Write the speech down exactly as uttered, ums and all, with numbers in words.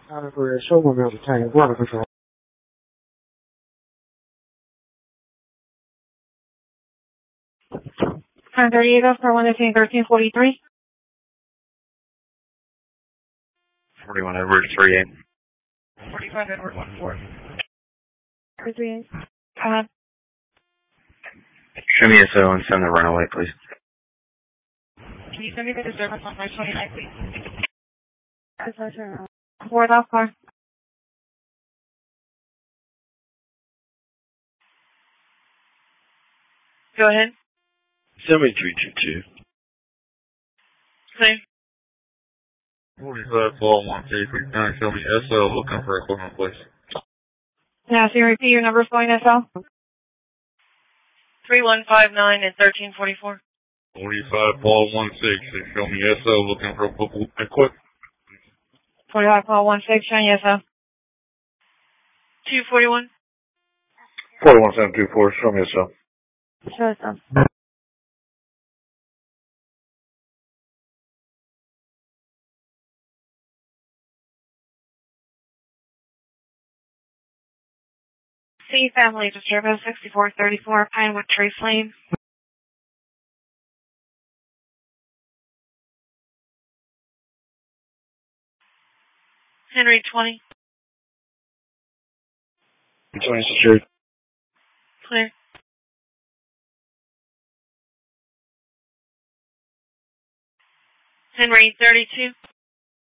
他们会收过没有太阳光的时候。 San Diego for one fifteen thirteen forty-three. forty-one Edward three eight. forty-five Edward one four. three eight. Uh, Show me S O and send the runaway, please. can you send me the disturbance on five twenty-nine, please? Board off car. Go ahead. Send me three two two. Clear. forty-five Paul one three three nine. Show me S O looking for equipment, please. Yeah, so you repeat your numbers going S L? three one five nine and thirteen forty-four. forty-five Paul one six. Show me S O looking for equipment. forty-five Paul one six, showing yes S L. two forty-one. forty-one seven two four. Show me S O. Show S L. C family disturbance sixty-four thirty-four Pinewood Trace Lane. Henry twenty. twenty secured. Clear. Henry thirty-two.